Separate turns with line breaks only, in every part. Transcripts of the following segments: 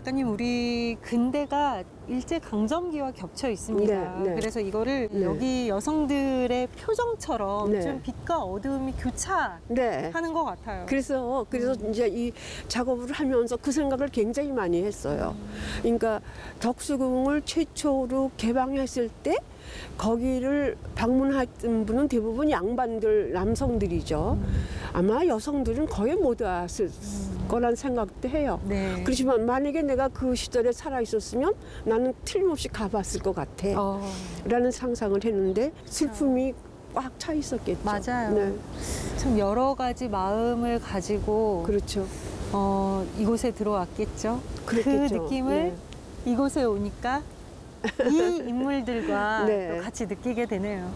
작가님, 우리 근대가 일제강점기와 겹쳐 있습니다.
네, 네.
그래서 이거를
네.
여기 여성들의 표정처럼
네.
좀 빛과 어두움이 교차하는
네.
것 같아요.
그래서 이제 이 작업을 하면서 그 생각을 굉장히 많이 했어요. 그러니까 덕수궁을 최초로 개방했을 때 거기를 방문했던 분은 대부분 양반들, 남성들이죠. 아마 여성들은 거의 못 왔을 거란 생각도 해요.
네.
그렇지만 만약에 내가 그 시절에 살아 있었으면 나는 틀림없이 가봤을 것 같아. 라는 상상을 했는데 슬픔이 꽉 차 있었겠죠.
맞아요.
네.
참 여러 가지 마음을 가지고
그렇죠.
이곳에 들어왔겠죠.
그랬겠죠.
그 느낌을
네.
이곳에 오니까 이 인물들과
네.
또 같이 느끼게 되네요.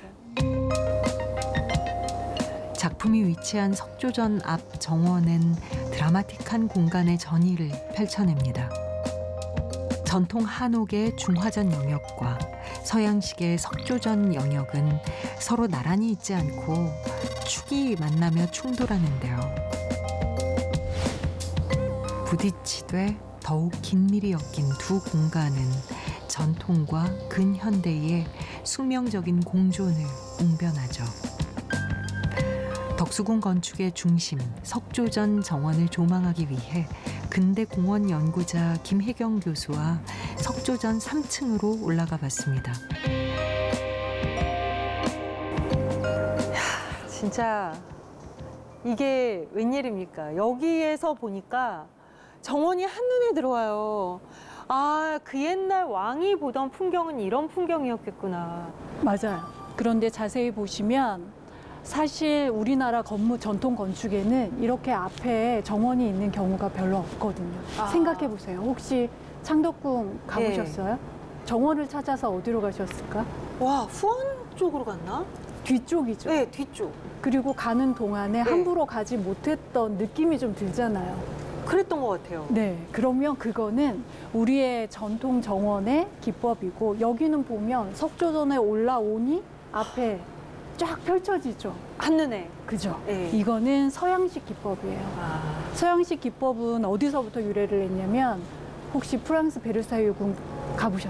작품이 위치한 석조전 앞 정원은 드라마틱한 공간의 전의를 펼쳐냅니다. 전통 한옥의 중화전 영역과 서양식의 석조전 영역은 서로 나란히 있지 않고 축이 만나며 충돌하는데요. 부딪히되 더욱 긴밀히 엮인 두 공간은 전통과 근현대의 숙명적인 공존을 웅변하죠. 덕수궁 건축의 중심 석조전 정원을 조망하기 위해 근대공원 연구자 김혜경 교수와 석조전 3층으로 올라가 봤습니다.
진짜 이게 웬일입니까? 여기에서 보니까 정원이 한눈에 들어와요. 아, 그 옛날 왕이 보던 풍경은 이런 풍경이었겠구나.
맞아요. 그런데 자세히 보시면 사실 우리나라 전통 건축에는 이렇게 앞에 정원이 있는 경우가 별로 없거든요.
아.
생각해 보세요. 혹시 창덕궁 가보셨어요? 정원을 찾아서 어디로 가셨을까?
와, 후원 쪽으로 갔나?
뒤쪽이죠.
네, 뒤쪽.
그리고 가는 동안에
네.
함부로 가지 못했던 느낌이 좀 들잖아요.
그랬던 것 같아요.
네, 그러면 그거는 우리의 전통 정원의 기법이고 여기는 보면 석조전에 올라오니 앞에 쫙 펼쳐지죠.
한눈에.
그죠?
네.
이거는 서양식 기법이에요.
아,
서양식 기법은 어디서부터 유래를 했냐면 혹시 프랑스 베르사유궁 가보셨어요?